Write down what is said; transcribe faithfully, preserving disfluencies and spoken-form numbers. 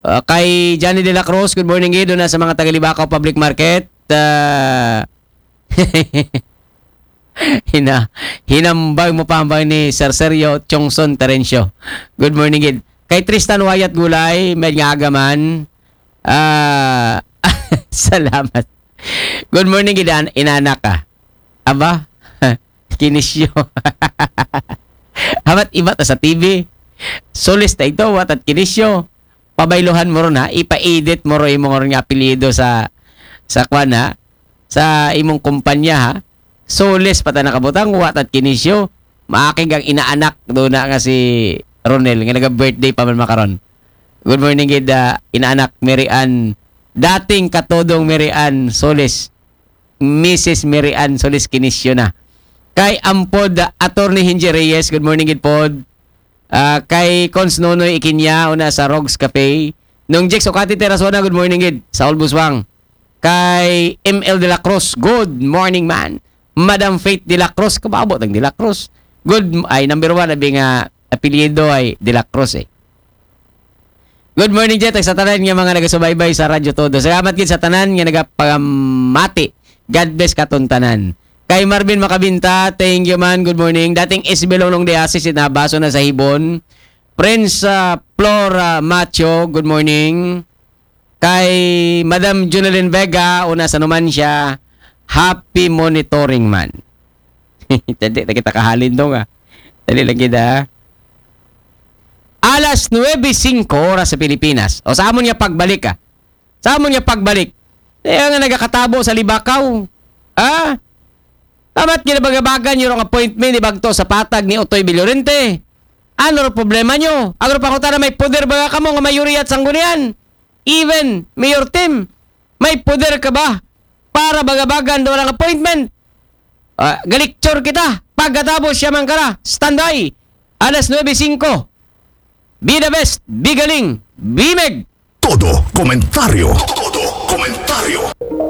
Uh, kay Johnny De La Cruz, good morning gid na sa mga taga-Libakaw Public Market. Uh, hina hinambay mo pambay ni Sir Sergio Chongson Terencio. Good morning gid. Kay Tristan Wyatt Gulay, may ngagaman. Ah, uh, salamat. Good morning gid inanak ka. Aba, kinisyo. Amat iba ta sa T V. Solis ta ito, wat at kinisyo. Pabayluhan mo ron ha, ipa-edit mo ron imong ron nga apelyido sa sa kwan ha, sa imong kumpanya ha. Solis pata nakabutang, wat at kinisyo. Maakig ang inaanak doon na nga si Ronel, nga naga-birthday pa man makaron. Good morning gid uh, inaanak Mary Ann, dating katodong Mary Ann Solis, Missus Mary Ann Solis kinisyo na. Kay Ampod uh, Attorney Hinji Reyes, good morning gid pod. Uh, kay Cons Nonoy Ikinya, una sa Rogues Cafe. Nung Jex Okati Terasona, good morning gid. Saul Buswang. Kay M L De La Cruz, good morning man. Madam Faith De La Cruz, kababot ang De La Cruz. Good, ay number one, abi nga apelyido ay De La Cruz eh. Good morning Jet, sa tanan nga mga nagasubaybay sa Radyo Todo. Salamat gid sa tanan nga nagapagamati. God bless katon tanan. Kay Marvin Makabinta, thank you man, good morning. Dating Isbelong nung diasis, sinabaso na sa Hibon. Prince uh, Flora Macho, good morning. Kay Madam Junelyn Vega, una sa Numancia, happy monitoring man. Tadi na kita kahalin doon nga. Tadi lagi da. Alas nuwebe singko oras sa Pilipinas. O sa amon niya pagbalik ah. Sa amon niya pagbalik. Kaya nga nagakatabo sa Libakaw. Ah? Tamat ginabagabagan yung appointment ni Bagto sa patag ni Otoy Villorente. Ano ro problema nyo? Agro pangutan na may poder ba ka mo nga mayuri at sanggunian? Even, Mayor Tim, may poder ka ba para bagabagan doon ang appointment? Uh, galikture kita. Pagkatapos siya man ka na. Standby. Alas nuwebe singko. Be the best. Be galing. Be meg. Todo komentaryo. Todo komentaryo.